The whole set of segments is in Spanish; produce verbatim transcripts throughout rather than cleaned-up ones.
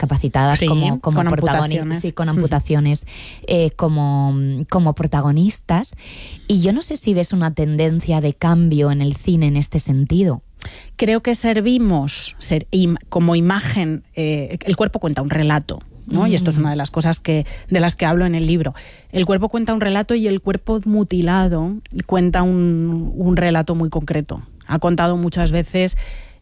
discapacitadas sí, como, como con protagonistas, amputaciones, sí, con amputaciones eh, como, como protagonistas. Y yo no sé si ves una tendencia de cambio en el cine en este sentido. Creo que servimos ser, im, como imagen, eh, el cuerpo cuenta un relato, ¿no? Mm. Y esto es una de las cosas que, de las que hablo en el libro. El cuerpo cuenta un relato y el cuerpo mutilado cuenta un, un relato muy concreto. Ha contado muchas veces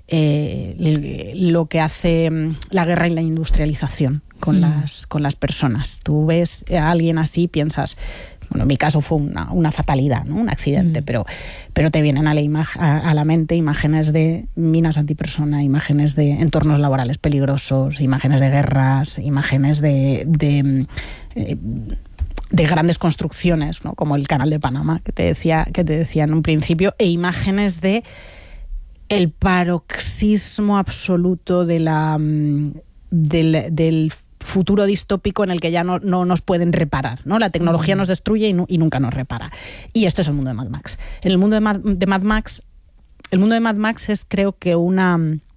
eh, lo que hace la guerra y la industrialización con, mm. las, con las personas. Tú ves a alguien así, piensas... Bueno, en mi caso fue una, una fatalidad, ¿no? Un accidente, mm. pero, pero te vienen a la, imag- a, a la mente imágenes de minas antipersona, imágenes de entornos laborales peligrosos, imágenes de guerras, imágenes de, de, eh, de grandes construcciones, ¿no? Como el Canal de Panamá, que te decía, que te decía en un principio, e imágenes de el paroxismo absoluto de la, del, del futuro distópico en el que ya no, no nos pueden reparar, ¿no? La tecnología nos destruye y, no, y nunca nos repara. Y esto es el mundo de Mad Max. En el mundo de Mad, de Mad Max, el mundo de Mad Max es, creo que, una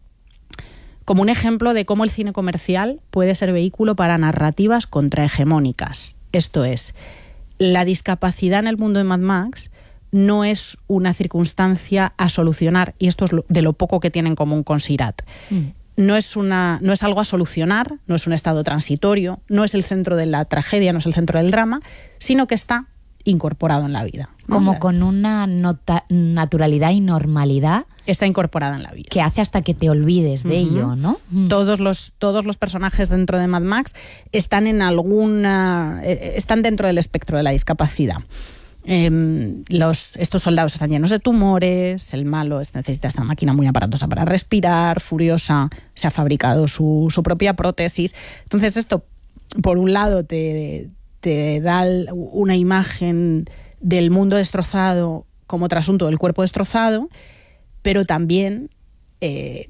como un ejemplo de cómo el cine comercial puede ser vehículo para narrativas contrahegemónicas. Esto es, la discapacidad en el mundo de Mad Max no es una circunstancia a solucionar, y esto es lo, de lo poco que tiene en común con Sirat. Mm. No es, una, no es algo a solucionar, no es un estado transitorio, no es el centro de la tragedia, no es el centro del drama, sino que está incorporado en la vida, ¿no? Como con una nota, naturalidad y normalidad. Está incorporada en la vida. Que hace hasta que te olvides de uh-huh. ello, ¿no? Todos los, todos los personajes dentro de Mad Max están en alguna, están dentro del espectro de la discapacidad. Eh, los, estos soldados están llenos de tumores, el malo necesita esta máquina muy aparatosa para respirar, Furiosa se ha fabricado su, su propia prótesis. Entonces esto, por un lado, te, te da una imagen del mundo destrozado como trasunto del cuerpo destrozado, pero también... Eh,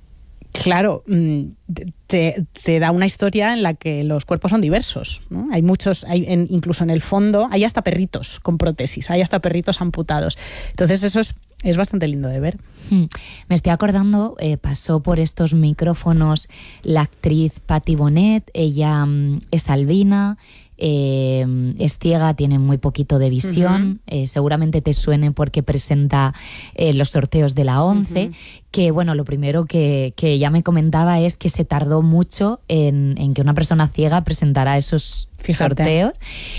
Claro, te, te da una historia en la que los cuerpos son diversos, ¿no? Hay muchos, hay en, incluso en el fondo, hay hasta perritos con prótesis, hay hasta perritos amputados. Entonces eso es, es bastante lindo de ver. Hmm. Me estoy acordando, eh, pasó por estos micrófonos la actriz Patti Bonet, ella um, es albina, Eh, es ciega, tiene muy poquito de visión, uh-huh. eh, seguramente te suene porque presenta eh, los sorteos de la ONCE, uh-huh. que bueno, lo primero que, que ella me comentaba es que se tardó mucho en, en que una persona ciega presentara esos Fíjate. sorteos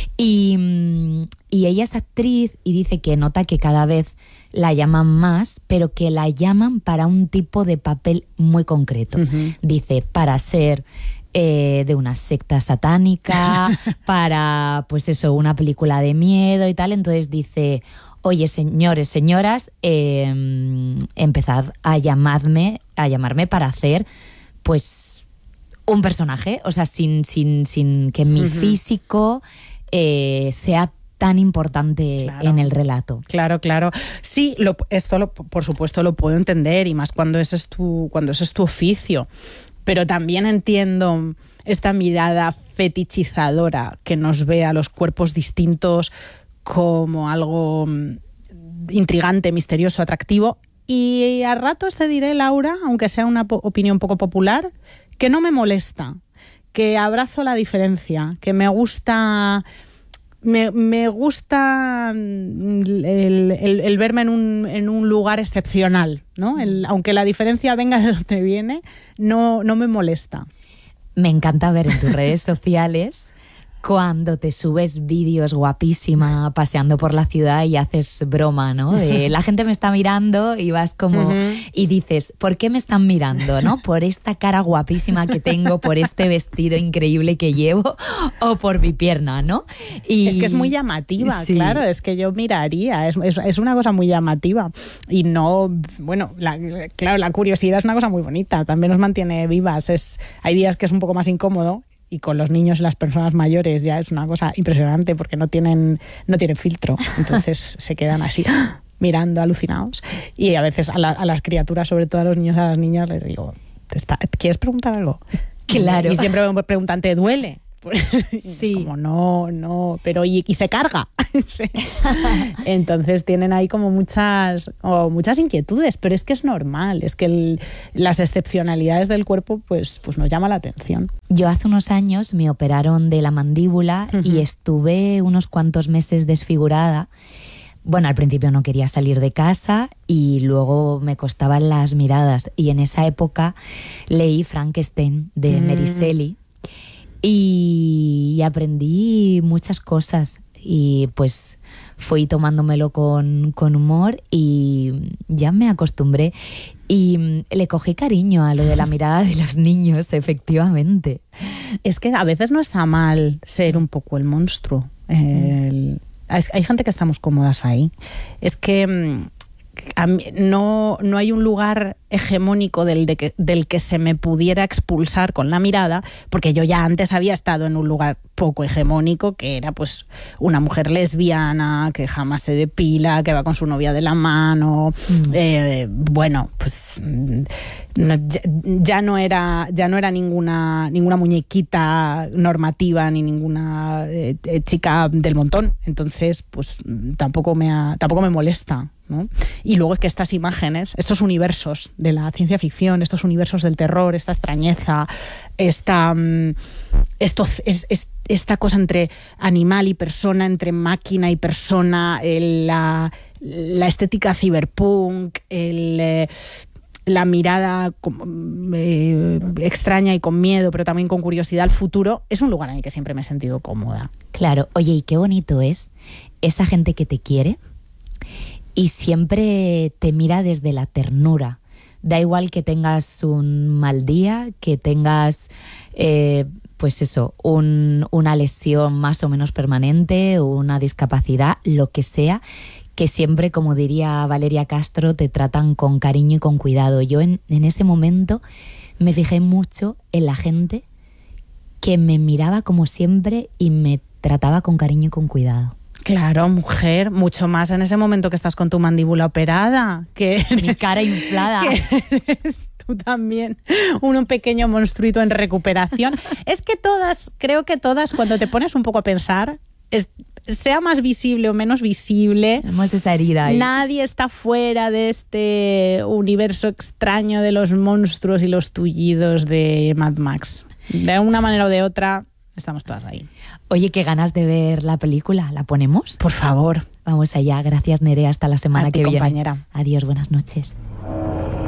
y, y ella es actriz y dice que nota que cada vez la llaman más, pero que la llaman para un tipo de papel muy concreto. Uh-huh. Dice, para ser Eh, de una secta satánica, para, pues eso, una película de miedo y tal. Entonces dice, oye, señores, señoras, eh, empezad a llamarme, a llamarme para hacer, pues, un personaje, o sea, sin, sin, sin que mi uh-huh. físico eh, sea tan importante claro. en el relato. Claro, claro. Sí, lo, esto lo, por supuesto lo puedo entender, y más cuando ese es tu, cuando ese es tu oficio. Pero también entiendo esta mirada fetichizadora que nos ve a los cuerpos distintos como algo intrigante, misterioso, atractivo. Y a ratos te diré, Laura, aunque sea una po- opinión poco popular, que no me molesta, que abrazo la diferencia, que me gusta... Me, me gusta el, el, el verme en un, en un lugar excepcional, ¿no? El, aunque la diferencia venga de donde viene, no, no me molesta. Me encanta ver en tus redes sociales cuando te subes vídeos guapísima paseando por la ciudad y haces broma, ¿no? De la gente me está mirando y vas como... Uh-huh. Y dices, ¿por qué me están mirando, no? ¿Por esta cara guapísima que tengo, por este vestido increíble que llevo o por mi pierna, no? Y... Es que es muy llamativa, sí. Claro, es que yo miraría, es, es, es una cosa muy llamativa. Y no... Bueno, la, claro, la curiosidad es una cosa muy bonita, también nos mantiene vivas. Es, hay días que es un poco más incómodo, y con los niños y las personas mayores ya es una cosa impresionante porque no tienen, no tienen filtro. Entonces se quedan así mirando, alucinados. Y a veces a, la, a las criaturas, sobre todo a los niños y a las niñas, les digo, ¿te está, ¿quieres preguntar algo? Claro. Y siempre me preguntan, ¿te duele? Pues, Sí. es como, no, no, pero y, y se carga. Entonces tienen ahí como muchas, oh, muchas inquietudes, pero es que es normal, es que el, las excepcionalidades del cuerpo pues, pues nos llama la atención. Yo hace unos años me operaron de la mandíbula uh-huh. y estuve unos cuantos meses desfigurada. Bueno, al principio no quería salir de casa y luego me costaban las miradas. Y en esa época leí Frankenstein de mm. Mary Shelley y aprendí muchas cosas. Y pues fui tomándomelo con, con humor y ya me acostumbré. Y le cogí cariño a lo de la mirada de los niños, efectivamente. Es que a veces no está mal ser un poco el monstruo. El... Hay gente que estamos cómodas ahí. Es que a mí, no, no hay un lugar hegemónico del, de que, del que se me pudiera expulsar con la mirada, porque yo ya antes había estado en un lugar poco hegemónico, que era pues una mujer lesbiana, que jamás se depila, que va con su novia de la mano. Mm. Eh, bueno, pues no, ya, ya no era, ya no era ninguna, ninguna muñequita normativa ni ninguna eh, chica del montón. Entonces, pues tampoco me, ha, tampoco me molesta, ¿no? Y luego es que estas imágenes, estos universos de la ciencia ficción, estos universos del terror, esta extrañeza, esta, esto, es, es, esta cosa entre animal y persona, entre máquina y persona, el, la, la estética cyberpunk, el, eh, la mirada eh, extraña y con miedo, pero también con curiosidad al futuro, es un lugar en el que siempre me he sentido cómoda. Claro, oye, y qué bonito es esa gente que te quiere y siempre te mira desde la ternura. Da igual que tengas un mal día, que tengas, eh, pues eso, un, una lesión más o menos permanente, una discapacidad, lo que sea, que siempre, como diría Valeria Castro, te tratan con cariño y con cuidado. Yo en, en ese momento me fijé mucho en la gente que me miraba como siempre y me trataba con cariño y con cuidado. Claro, mujer, mucho más en ese momento que estás con tu mandíbula operada. Que eres, mi cara inflada. Que eres tú también un pequeño monstruito en recuperación. Es que todas, creo que todas, cuando te pones un poco a pensar, es, sea más visible o menos visible, tenemos esa herida ahí. Nadie está fuera de este universo extraño de los monstruos y los tullidos de Mad Max. De una manera o de otra, estamos todas ahí. Oye, qué ganas de ver la película. ¿La ponemos? Por favor. Vamos allá. Gracias, Nerea. Hasta la semana a ti, que viene. Compañera. Adiós, buenas noches.